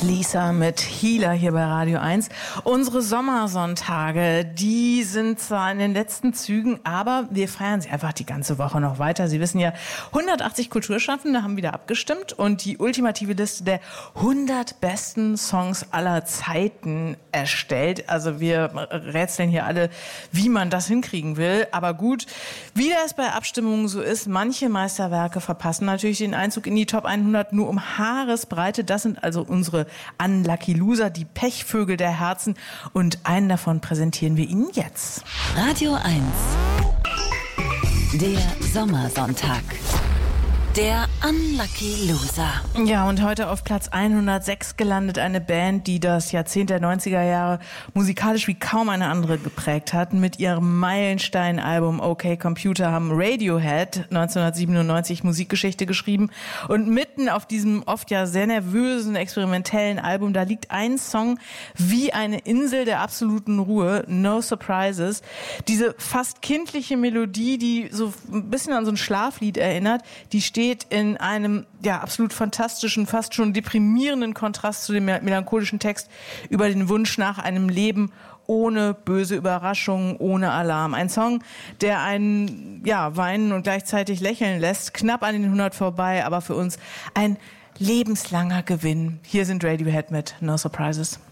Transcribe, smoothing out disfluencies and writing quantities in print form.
Lisa mit Healer hier bei Radio 1. Unsere Sommersonntage, die sind zwar in den letzten Zügen, aber wir feiern sie einfach die ganze Woche noch weiter. Sie wissen ja, 180 Kulturschaffende haben wieder abgestimmt und die ultimative Liste der 100 besten Songs aller Zeiten erstellt. Also wir rätseln hier alle, wie man das hinkriegen will. Aber gut, wie das bei Abstimmungen so ist, manche Meisterwerke verpassen natürlich den Einzug in die Top 100 nur um Haaresbreite. Das sind also unsere Unlucky Loser, die Pechvögel der Herzen. Und einen davon präsentieren wir Ihnen jetzt. Radio 1. Der Sommersonntag. Der Unlucky Loser. Ja, und heute auf Platz 106 gelandet eine Band, die das Jahrzehnt der 90er Jahre musikalisch wie kaum eine andere geprägt hat. Mit ihrem Meilenstein-Album OK Computer haben Radiohead 1997 Musikgeschichte geschrieben. Und mitten auf diesem oft ja sehr nervösen, experimentellen Album, da liegt ein Song wie eine Insel der absoluten Ruhe, No Surprises. Diese fast kindliche Melodie, die so ein bisschen an so ein Schlaflied erinnert, die steht in einem absolut fantastischen, fast schon deprimierenden Kontrast zu dem melancholischen Text über den Wunsch nach einem Leben ohne böse Überraschungen, ohne Alarm. Ein Song, der einen weinen und gleichzeitig lächeln lässt, knapp an den 100 vorbei, aber für uns ein lebenslanger Gewinn. Hier sind Radiohead mit No Surprises.